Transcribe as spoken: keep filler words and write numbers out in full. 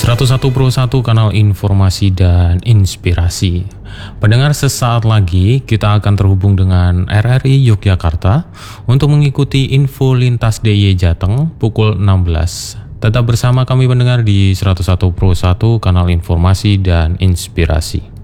seratus satu Pro satu, kanal informasi dan inspirasi. Pendengar, sesaat lagi kita akan terhubung dengan R R I Yogyakarta untuk mengikuti info lintas D I Y Jateng pukul enam belas. Tetap bersama kami pendengar di seratus satu Pro satu, kanal informasi dan inspirasi.